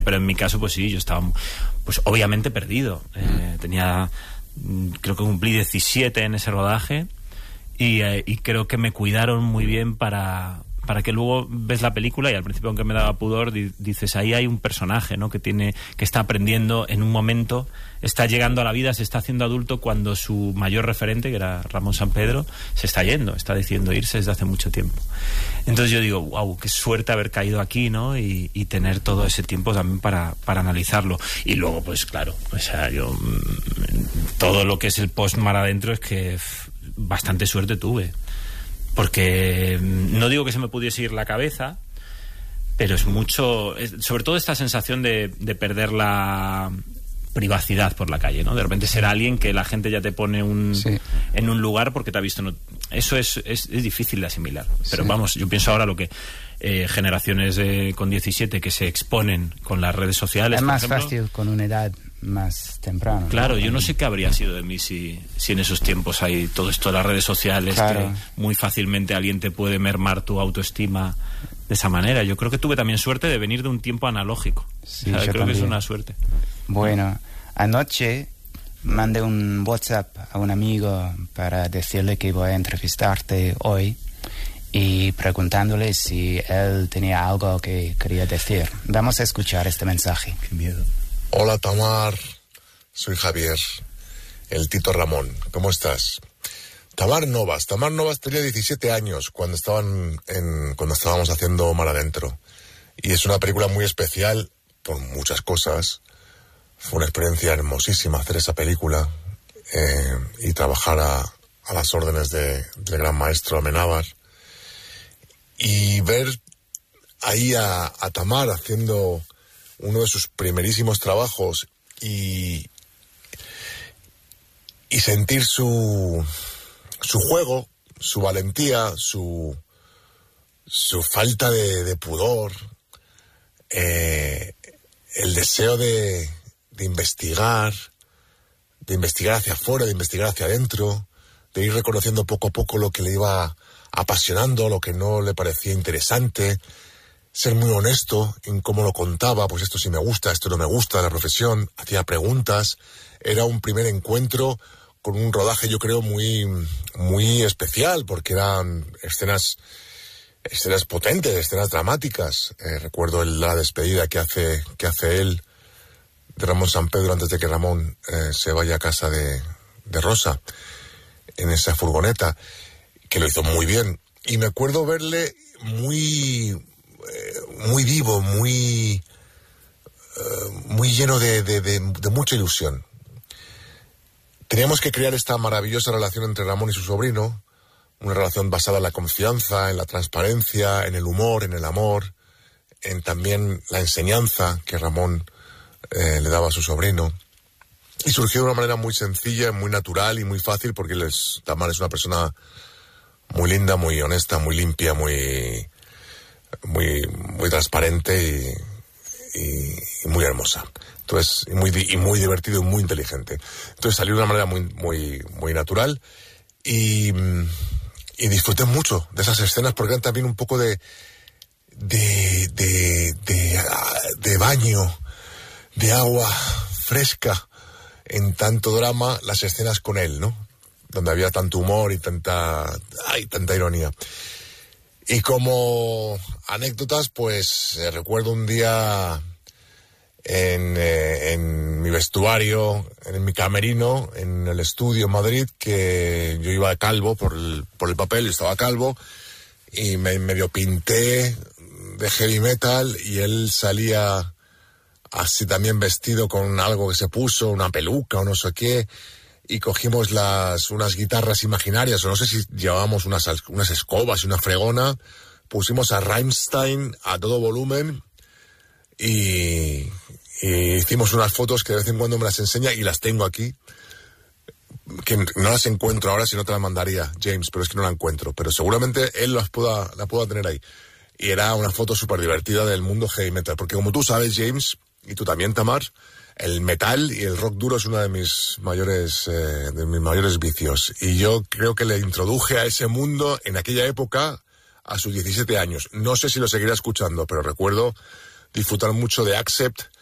Pero en mi caso, pues sí, yo estaba, pues obviamente perdido. Creo que cumplí 17 en ese rodaje y creo que me cuidaron muy bien para que luego ves la película y al principio, aunque me daba pudor, dices, ahí hay un personaje, ¿no? que está aprendiendo en un momento, está llegando a la vida, se está haciendo adulto cuando su mayor referente, que era Ramón Sampedro, se está yendo, está decidiendo irse desde hace mucho tiempo. Entonces yo digo, wow, qué suerte haber caído aquí, ¿no? Y tener todo ese tiempo también para analizarlo. Y luego, pues claro, o sea, yo todo lo que es el post-mar adentro es que bastante suerte tuve. Porque no digo que se me pudiese ir la cabeza, pero es mucho, sobre todo esta sensación de perder la privacidad por la calle, ¿no? De repente ser alguien que la gente ya te pone en un lugar porque te ha visto. Eso es difícil de asimilar. Pero vamos, yo pienso ahora lo que generaciones con 17 que se exponen con las redes sociales. Es más fácil con una edad más temprano. Claro, ¿no? Yo no sé qué habría sido de mí si en esos tiempos hay todo esto de las redes sociales, claro, que muy fácilmente alguien te puede mermar tu autoestima de esa manera. Yo creo que tuve también suerte de venir de un tiempo analógico. Sí, creo también. Que es una suerte. Bueno, anoche mandé un WhatsApp a un amigo para decirle que voy a entrevistarte hoy y preguntándole si él tenía algo que quería decir. Vamos a escuchar este mensaje. Qué miedo. Hola Tamar, soy Javier, el Tito Ramón, ¿cómo estás? Tamar Novas tenía 17 años cuando estábamos haciendo Mar Adentro. Y es una película muy especial por muchas cosas. Fue una experiencia hermosísima hacer esa película y trabajar a las órdenes del gran maestro Amenábar. Y ver ahí a Tamar haciendo uno de sus primerísimos trabajos y sentir su juego, su valentía, su falta de pudor, el deseo de investigar hacia afuera, de investigar hacia adentro, de ir reconociendo poco a poco lo que le iba apasionando, lo que no le parecía interesante, ser muy honesto en cómo lo contaba, pues esto sí me gusta, esto no me gusta de la profesión, hacía preguntas. Era un primer encuentro con un rodaje, yo creo, muy, muy especial, porque eran escenas potentes, escenas dramáticas. Recuerdo la despedida que hace él de Ramón Sampedro antes de que Ramón se vaya a casa de Rosa, en esa furgoneta, que lo hizo muy bien. Y me acuerdo verle muy vivo, muy lleno de mucha ilusión. Teníamos que crear esta maravillosa relación entre Ramón y su sobrino, una relación basada en la confianza, en la transparencia, en el humor, en el amor, en también la enseñanza que Ramón le daba a su sobrino. Y surgió de una manera muy sencilla, muy natural y muy fácil, porque Tamar es una persona muy linda, muy honesta, muy limpia, muy transparente y muy hermosa. Entonces, y muy divertido y muy inteligente. Entonces salió de una manera muy natural y disfruté mucho de esas escenas, porque eran también un poco de baño, de agua fresca en tanto drama, las escenas con él, ¿no? Donde había tanto humor y tanta ironía. Y como anécdotas, pues recuerdo un día en mi vestuario, en mi camerino, en el estudio en Madrid, que yo iba calvo por el papel, yo estaba calvo, y me medio pinté de heavy metal, y él salía así también vestido con algo que se puso, una peluca o no sé qué, y cogimos unas guitarras imaginarias, o no sé si llevábamos unas escobas y una fregona, pusimos a Rammstein a todo volumen y hicimos unas fotos que de vez en cuando me las enseña, y las tengo aquí, que no las encuentro ahora, si no te las mandaría, James, pero es que no la encuentro, pero seguramente él la pueda tener ahí. Y era una foto súper divertida del mundo heavy metal, porque como tú sabes, James, y tú también, Tamar, el metal y el rock duro es uno de mis mayores vicios. Y yo creo que le introduje a ese mundo en aquella época a sus 17 años. No sé si lo seguirá escuchando, pero recuerdo disfrutar mucho de Accept,